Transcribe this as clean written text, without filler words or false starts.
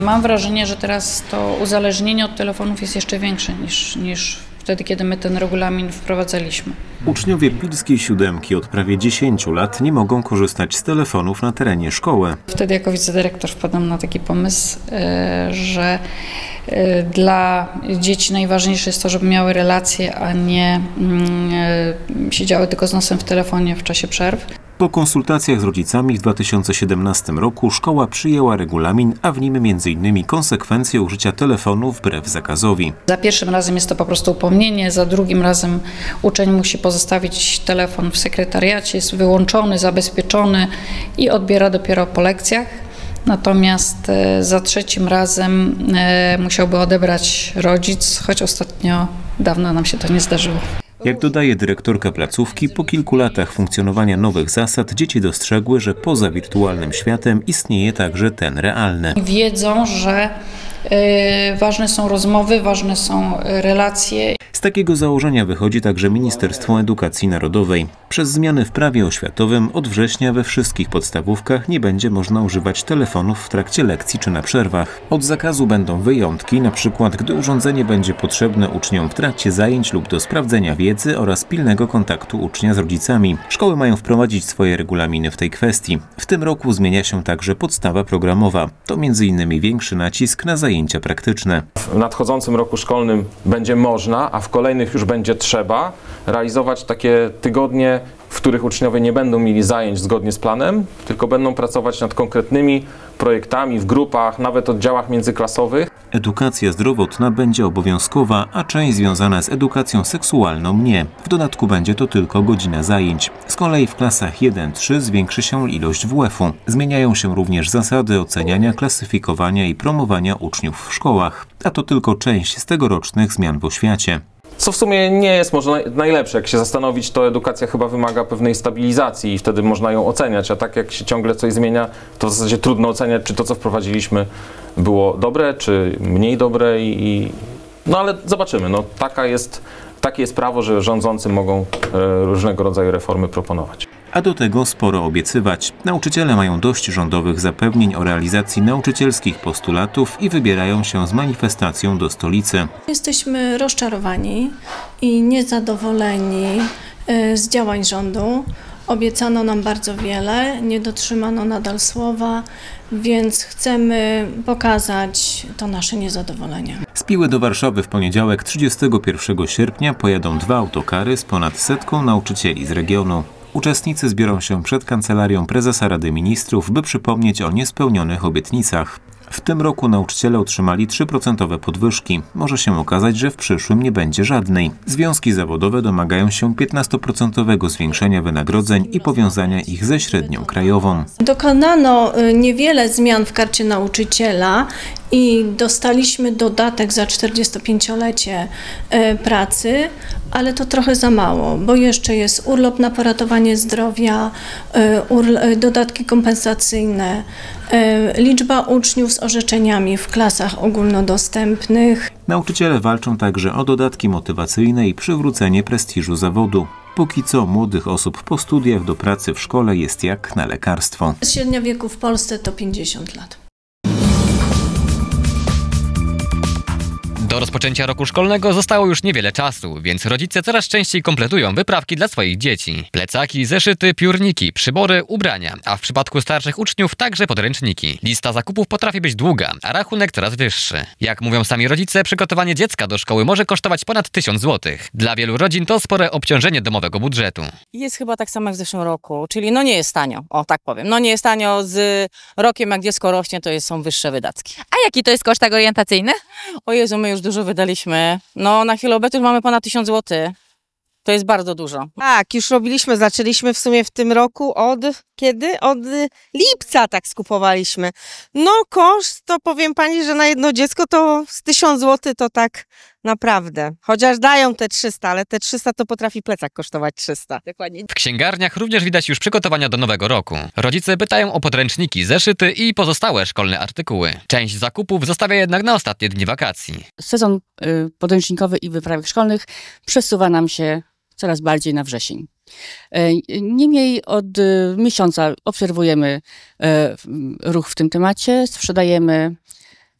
Mam wrażenie, że teraz to uzależnienie od telefonów jest jeszcze większe niż wtedy, kiedy my ten regulamin wprowadzaliśmy. Uczniowie Pilskiej Siódemki od prawie 10 lat nie mogą korzystać z telefonów na terenie szkoły. Wtedy jako wicedyrektor wpadłam na taki pomysł, że dla dzieci najważniejsze jest to, żeby miały relacje, a nie siedziały tylko z nosem w telefonie w czasie przerw. Po konsultacjach z rodzicami w 2017 roku szkoła przyjęła regulamin, a w nim m.in. konsekwencje użycia telefonu wbrew zakazowi. Za pierwszym razem jest to po prostu upomnienie, za drugim razem uczeń musi pozostawić telefon w sekretariacie, jest wyłączony, zabezpieczony i odbiera dopiero po lekcjach. Natomiast za trzecim razem musiałby odebrać rodzic, choć ostatnio dawno nam się to nie zdarzyło. Jak dodaje dyrektorka placówki, po kilku latach funkcjonowania nowych zasad dzieci dostrzegły, że poza wirtualnym światem istnieje także ten realny. Wiedzą, że ważne są rozmowy, ważne są relacje. Z takiego założenia wychodzi także Ministerstwo Edukacji Narodowej. Przez zmiany w prawie oświatowym od września we wszystkich podstawówkach nie będzie można używać telefonów w trakcie lekcji czy na przerwach. Od zakazu będą wyjątki, np. gdy urządzenie będzie potrzebne uczniom w trakcie zajęć lub do sprawdzenia wiedzy oraz pilnego kontaktu ucznia z rodzicami. Szkoły mają wprowadzić swoje regulaminy w tej kwestii. W tym roku zmienia się także podstawa programowa. To m.in. większy nacisk na zajęcia praktyczne. W nadchodzącym roku szkolnym będzie można, a w kolejnych już będzie trzeba realizować takie tygodnie, w których uczniowie nie będą mieli zajęć zgodnie z planem, tylko będą pracować nad konkretnymi projektami w grupach, nawet oddziałach międzyklasowych. Edukacja zdrowotna będzie obowiązkowa, a część związana z edukacją seksualną nie. W dodatku będzie to tylko godzina zajęć. Z kolei w klasach 1-3 zwiększy się ilość WF-u. Zmieniają się również zasady oceniania, klasyfikowania i promowania uczniów w szkołach. A to tylko część z tegorocznych zmian w oświacie. Co w sumie nie jest może najlepsze. Jak się zastanowić, to edukacja chyba wymaga pewnej stabilizacji i wtedy można ją oceniać, a tak jak się ciągle coś zmienia, to w zasadzie trudno oceniać, czy to, co wprowadziliśmy, było dobre, czy mniej dobre no ale zobaczymy. No, takie jest prawo, że rządzący mogą różnego rodzaju reformy proponować. A do tego sporo obiecywać. Nauczyciele mają dość rządowych zapewnień o realizacji nauczycielskich postulatów i wybierają się z manifestacją do stolicy. Jesteśmy rozczarowani i niezadowoleni z działań rządu. Obiecano nam bardzo wiele, nie dotrzymano nadal słowa, więc chcemy pokazać to nasze niezadowolenie. Z Piły do Warszawy w poniedziałek 31 sierpnia pojadą 2 autokary z ponad 100 nauczycieli z regionu. Uczestnicy zbiorą się przed Kancelarią Prezesa Rady Ministrów, by przypomnieć o niespełnionych obietnicach. W tym roku nauczyciele otrzymali 3% podwyżki. Może się okazać, że w przyszłym nie będzie żadnej. Związki zawodowe domagają się 15% zwiększenia wynagrodzeń i powiązania ich ze średnią krajową. Dokonano niewiele zmian w karcie nauczyciela i dostaliśmy dodatek za 45-lecie pracy, ale to trochę za mało, bo jeszcze jest urlop na poratowanie zdrowia, dodatki kompensacyjne, liczba uczniów z orzeczeniami w klasach ogólnodostępnych. Nauczyciele walczą także o dodatki motywacyjne i przywrócenie prestiżu zawodu. Póki co młodych osób po studiach do pracy w szkole jest jak na lekarstwo. Średnia wieku w Polsce to 50 lat. Do rozpoczęcia roku szkolnego zostało już niewiele czasu, więc rodzice coraz częściej kompletują wyprawki dla swoich dzieci. Plecaki, zeszyty, piórniki, przybory, ubrania, a w przypadku starszych uczniów także podręczniki. Lista zakupów potrafi być długa, a rachunek coraz wyższy. Jak mówią sami rodzice, przygotowanie dziecka do szkoły może kosztować ponad 1000 zł. Dla wielu rodzin to spore obciążenie domowego budżetu. Jest chyba tak samo jak w zeszłym roku, czyli no nie jest tanio, o tak powiem. No nie jest tanio, z rokiem jak dziecko rośnie, to są wyższe wydatki. A jaki to jest koszt tak orientacyjny? O Jezu, my już dużo wydaliśmy. No na chwilę obecną mamy ponad 1000 zł. To jest bardzo dużo. Tak, już zaczęliśmy w sumie w tym roku od kiedy? Od lipca tak skupowaliśmy. No koszt, to powiem pani, że na jedno dziecko to z 1000 zł to tak naprawdę. Chociaż dają te 300, ale te 300 to potrafi plecak kosztować 300. Dokładnie. W księgarniach również widać już przygotowania do nowego roku. Rodzice pytają o podręczniki, zeszyty i pozostałe szkolne artykuły. Część zakupów zostawia jednak na ostatnie dni wakacji. Sezon podręcznikowy i wyprawek szkolnych przesuwa nam się coraz bardziej na wrzesień. Niemniej od miesiąca obserwujemy ruch w tym temacie, sprzedajemy